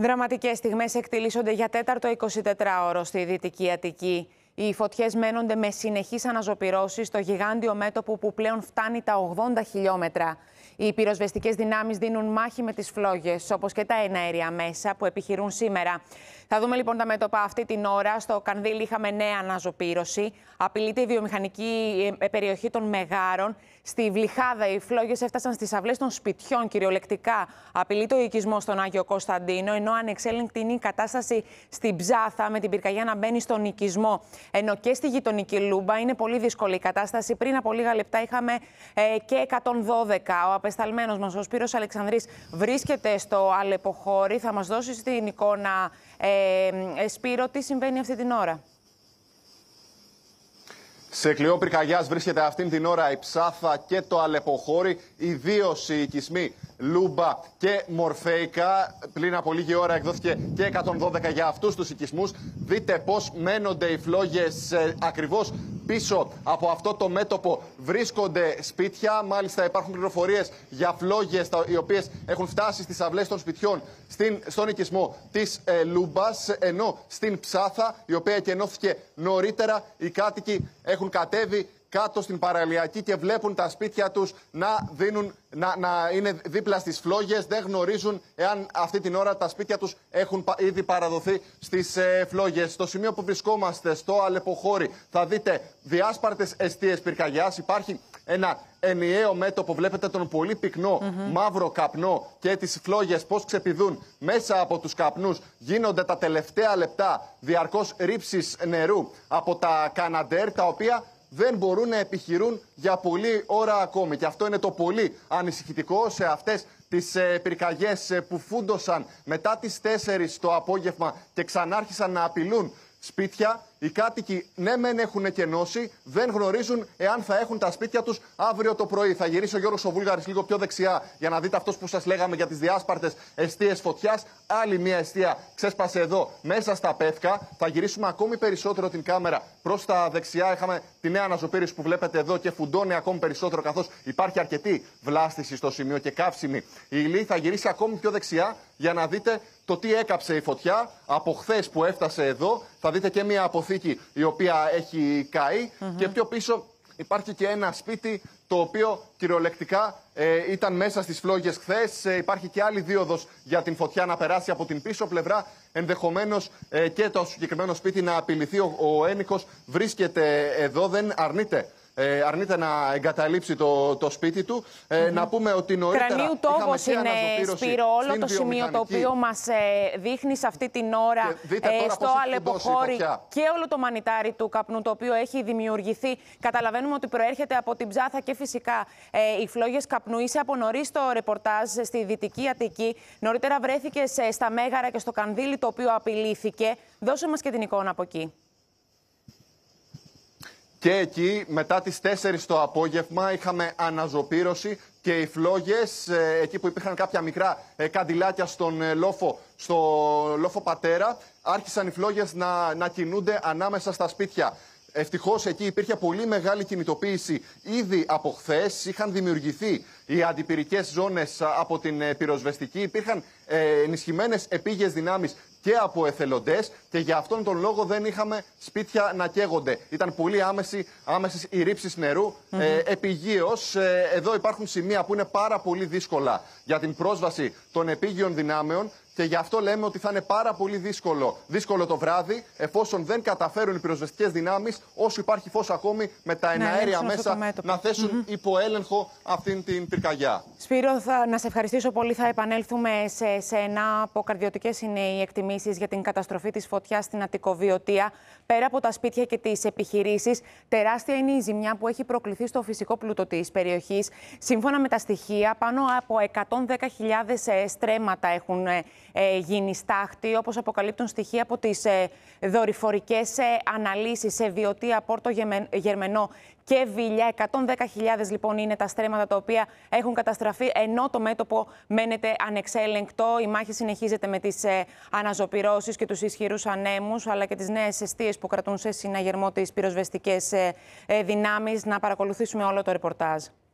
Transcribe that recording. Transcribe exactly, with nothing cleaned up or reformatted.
Δραματικές στιγμές εκτιλήσονται για τέταρτο εικοσιτετράωρο στη Δυτική Αττική. Οι φωτιές μένονται με συνεχείς αναζωπυρώσεις στο γιγάντιο μέτωπο που πλέον φτάνει τα ογδόντα χιλιόμετρα. Οι πυροσβεστικές δυνάμεις δίνουν μάχη με τις φλόγες, όπως και τα εναέρια μέσα που επιχειρούν σήμερα. Θα δούμε λοιπόν τα μέτωπα αυτή την ώρα. Στο Κανδύλι είχαμε νέα αναζωπήρωση. Απειλείται η βιομηχανική περιοχή των Μεγάρων. Στη Βλυχάδα οι φλόγες έφτασαν στις αυλές των σπιτιών κυριολεκτικά. Απειλείται ο οικισμός στον Άγιο Κωνσταντίνο, ενώ ανεξέλεγκτη είναι η κατάσταση στην Ψάθα, με την πυρκαγιά να μπαίνει στον οικισμό. Ενώ και στη γειτονική Λούμπα είναι πολύ δύσκολη η κατάσταση. Πριν από λίγα λεπτά είχαμε ε, και εκατόν δώδεκα. Ο απεσταλμένος μας, ο Σπύρος Αλεξανδρής, βρίσκεται στο Αλεποχώρι. Θα μας δώσει την εικόνα, ε, ε, Σπύρο, τι συμβαίνει αυτή την ώρα. Σε κλειό πυρκαγιάς βρίσκεται αυτήν την ώρα η Ψάθα και το Αλεποχώρι, ιδίως οι οικισμοί Λούμπα και Μορφέικα. Πριν από λίγη ώρα εκδόθηκε και εκατόν δώδεκα για αυτούς τους οικισμούς. Δείτε πώς μένονται οι φλόγες ε, ακριβώς πίσω από αυτό το μέτωπο. Βρίσκονται σπίτια. Μάλιστα υπάρχουν πληροφορίες για φλόγες οι οποίες έχουν φτάσει στις αυλές των σπιτιών στην, στον οικισμό της ε, Λούμπας. Ενώ στην Ψάθα, η οποία εκενώθηκε νωρίτερα, οι κάτοικοι έχουν κατέβει κάτω στην παραλιακή και βλέπουν τα σπίτια τους να, δίνουν, να, να είναι δίπλα στις φλόγες. Δεν γνωρίζουν εάν αυτή την ώρα τα σπίτια τους έχουν ήδη παραδοθεί στις ε, φλόγες. Στο σημείο που βρισκόμαστε, στο Αλεποχώρι, θα δείτε διάσπαρτες εστίες πυρκαγιάς. Υπάρχει ένα ενιαίο μέτωπο, βλέπετε τον πολύ πυκνό mm-hmm. μαύρο καπνό και τις φλόγες πώς ξεπηδούν μέσα από τους καπνούς. Γίνονται τα τελευταία λεπτά διαρκώς ρήψεις νερού από τα Καναντέρ, τα οποία δεν μπορούν να επιχειρούν για πολλή ώρα ακόμη. Και αυτό είναι το πολύ ανησυχητικό σε αυτές τις ε, πυρκαγιές ε, που φούντωσαν μετά τις τέσσερις το απόγευμα και ξανάρχισαν να απειλούν σπίτια. Οι κάτοικοι ναι μεν έχουν εκενώσει, δεν γνωρίζουν εάν θα έχουν τα σπίτια τους αύριο το πρωί. Θα γυρίσει ο Γιώργος ο Βούλγαρης λίγο πιο δεξιά για να δείτε αυτός που σας λέγαμε για τις διάσπαρτες εστίες φωτιάς. Άλλη μια εστία ξέσπασε εδώ μέσα στα Πεύκα. Θα γυρίσουμε ακόμη περισσότερο την κάμερα προς τα δεξιά. Είχαμε τη νέα αναζωπήρωση που βλέπετε εδώ και φουντώνει ακόμη περισσότερο, καθώς υπάρχει αρκετή βλάστηση στο σημείο και καύσιμη ύλη. Θα γυρίσει ακόμη πιο δεξιά για να δείτε το τι έκαψε η φωτιά από χθες που έφτασε εδώ. Θα δείτε και μια αποθήκη η οποία έχει καεί mm-hmm. και πιο πίσω υπάρχει και ένα σπίτι το οποίο κυριολεκτικά ε, ήταν μέσα στις φλόγες χθες. Ε, υπάρχει και άλλη δίωδος για την φωτιά να περάσει από την πίσω πλευρά. Ενδεχομένως ε, και το συγκεκριμένο σπίτι να απειληθεί. Ο, ο ένοικος βρίσκεται εδώ, δεν αρνείται. Ε, αρνείται να εγκαταλείψει το, το σπίτι του. Ε, mm-hmm. Να πούμε ότι νωρίτερα Κρανίου τόπος είναι, Σπύρο, όλο το σημείο το οποίο μας ε, δείχνει σε αυτή την ώρα ε, στο Αλεποχώρι και όλο το μανιτάρι του καπνού το οποίο έχει δημιουργηθεί. Καταλαβαίνουμε ότι προέρχεται από την Ψάθα και φυσικά ε, οι φλόγες καπνού. Είσαι από νωρίς το ρεπορτάζ στη Δυτική Αττική. Νωρίτερα βρέθηκες ε, στα Μέγαρα και στο Κανδύλι το οποίο απειλήθηκε. Δώσε μας και την εικόνα από εκεί. Και εκεί, μετά τις τέσσερις το απόγευμα, είχαμε αναζωπήρωση και οι φλόγες, ε, εκεί που υπήρχαν κάποια μικρά ε, καντιλάκια στον ε, λόφο, στο λόφο Πατέρα, άρχισαν οι φλόγες να, να κινούνται ανάμεσα στα σπίτια. Ευτυχώς εκεί υπήρχε πολύ μεγάλη κινητοποίηση ήδη από χθες. Είχαν δημιουργηθεί οι αντιπυρικές ζώνες από την πυροσβεστική. Υπήρχαν ε, ενισχυμένες επίγειες δυνάμεις και από εθελοντές και για αυτόν τον λόγο δεν είχαμε σπίτια να καίγονται. Ήταν πολύ άμεση, άμεσες οι ρήψεις νερού mm-hmm. ε, επιγείως. Ε, εδώ υπάρχουν σημεία που είναι πάρα πολύ δύσκολα για την πρόσβαση των επίγειων δυνάμεων. Και γι' αυτό λέμε ότι θα είναι πάρα πολύ δύσκολο, δύσκολο το βράδυ, εφόσον δεν καταφέρουν οι πυροσβεστικές δυνάμεις, όσο υπάρχει φως ακόμη, με τα εναέρια μέσα να θέσουν mm-hmm. υπό έλεγχο αυτήν την πυρκαγιά. Σπύρο, θα, να σε ευχαριστήσω πολύ. Θα επανέλθουμε σε σένα. Αποκαρδιωτικές είναι οι εκτιμήσεις για την καταστροφή της φωτιάς στην Αττικοβιωτία. Πέρα από τα σπίτια και τις επιχειρήσεις, τεράστια είναι η ζημιά που έχει προκληθεί στο φυσικό πλούτο της περιοχής. Σύμφωνα με τα στοιχεία, πάνω από εκατόν δέκα χιλιάδες στρέμματα έχουν ε, γίνει στάχτη, όπως αποκαλύπτουν στοιχεία από τις ε, δορυφορικές ε, αναλύσεις σε Βιωτία, Πόρτο Γερμενό και Βίλια. εκατόν δέκα χιλιάδες λοιπόν είναι τα στρέμματα τα οποία έχουν καταστραφεί, ενώ το μέτωπο μένεται ανεξέλεγκτο. Η μάχη συνεχίζεται με τις ε, αναζωπυρώσεις και τους ισχυρούς ανέμους, αλλά και τις νέες εστίες που κρατούν σε συναγερμό τις πυροσβεστικές ε, ε, δυνάμεις. Να παρακολουθήσουμε όλο το ρεπορτάζ.